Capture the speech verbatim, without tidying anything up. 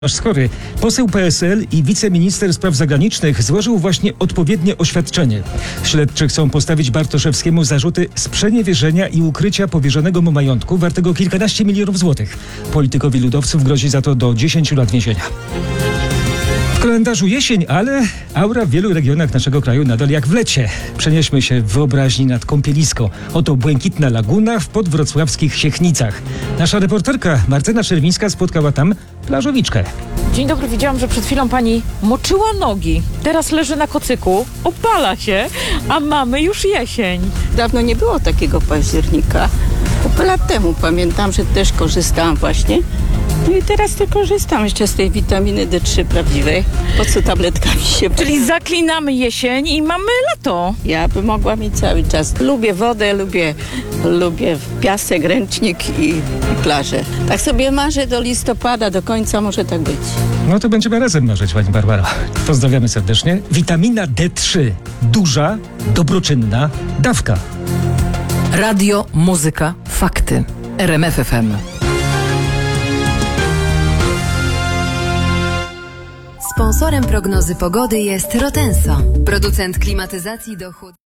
Skory, poseł P S L i wiceminister spraw zagranicznych złożył właśnie odpowiednie oświadczenie. Śledczy chcą postawić Bartoszewskiemu zarzuty sprzeniewierzenia i ukrycia powierzonego mu majątku wartego kilkanaście milionów złotych. Politykowi ludowców grozi za to do dziesięciu lat więzienia. W kalendarzu jesień, ale aura w wielu regionach naszego kraju nadal jak w lecie. Przenieśmy się w wyobraźni nad kąpielisko. Oto błękitna laguna w podwrocławskich Siechnicach. Nasza reporterka Marcena Czerwińska spotkała tam plażowiczkę. Dzień dobry, widziałam, że przed chwilą pani moczyła nogi. Teraz leży na kocyku, opala się, a mamy już jesień. Dawno nie było takiego października. Pół lat temu pamiętam, że też korzystałam właśnie. No i teraz to korzystam jeszcze z tej witaminy D trzy prawdziwej. Po co tabletkami się... Czyli zaklinamy jesień i mamy lato. Ja bym mogła mieć cały czas. Lubię wodę, lubię, lubię piasek, ręcznik i, i plażę. Tak sobie marzę do listopada, do końca może tak być. No to będziemy razem marzyć, pani Barbaro. Pozdrawiamy serdecznie. Witamina D trzy. Duża, dobroczynna dawka. Radio, muzyka, fakty. R M F F M. Sponsorem prognozy pogody jest Rotenso, producent klimatyzacji do chłodnicy.